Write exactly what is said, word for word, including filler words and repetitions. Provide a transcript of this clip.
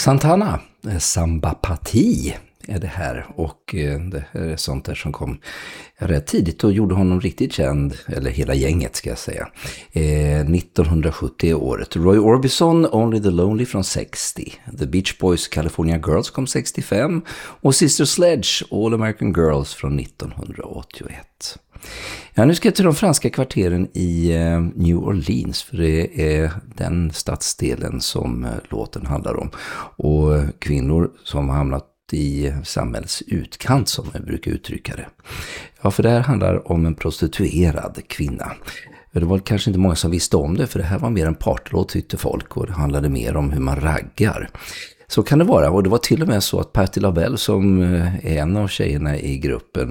Santana, Samba Parti är det här, och det här är sånt där som kom rätt tidigt och gjorde honom riktigt känd, eller hela gänget ska jag säga, eh, nittonhundrasjuttio är året. Roy Orbison, Only the Lonely från sextio, The Beach Boys, California Girls kom sextiofem och Sister Sledge, All American Girls från nittonhundraåttioett. Ja, nu ska jag till de franska kvarteren i eh, New Orleans, för det är den stadsdelen som eh, låten handlar om, och kvinnor som har hamnat i samhällets utkant, som jag brukar uttrycka det. Ja, för det här handlar om en prostituerad kvinna. Det var kanske inte många som visste om det, för det här var mer en partylåt tyckte folk, och det handlade mer om hur man raggar. Så kan det vara, och det var till och med så att Patti LaBelle, som är en av tjejerna i gruppen,